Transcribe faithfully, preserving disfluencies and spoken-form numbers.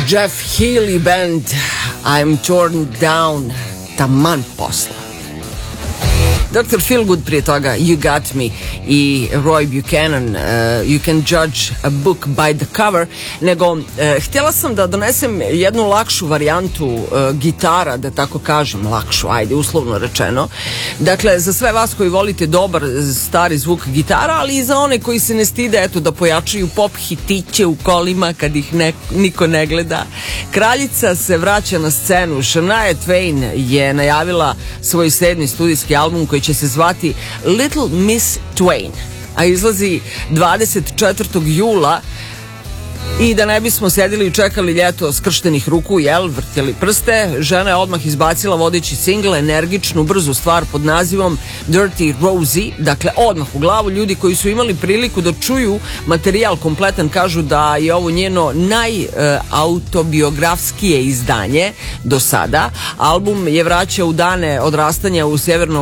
Jeff Healey Band, I'm Torn Down, taman posla. doktor Feelgood prije toga, You Got Me, i Roy Buchanan, uh, You Can Judge a Book by the Cover, nego uh, htjela sam da donesem jednu lakšu varijantu uh, gitara, da tako kažem, lakšu, ajde, uslovno rečeno. Dakle, za sve vas koji volite dobar stari zvuk gitara, ali i za one koji se ne stide, eto, da pojačaju pop hitiće u kolima kad ih ne, niko ne gleda. Kraljica se vraća na scenu. Shania Twain je najavila svoj sedmi studijski album koji će se zvati Little Miss Twain, a izlazi dvadeset četvrtog jula. I da ne bismo sedili i čekali ljeto skrštenih ruku, jel, vrtjeli prste, žena je odmah izbacila vodeći singl, energičnu, brzu stvar pod nazivom Dirty Rosie. Dakle, odmah u glavu. Ljudi koji su imali priliku da čuju materijal kompletan kažu da je ovo njeno najautobiografskije izdanje do sada. Album je vraćao u dane odrastanja u Sjevernom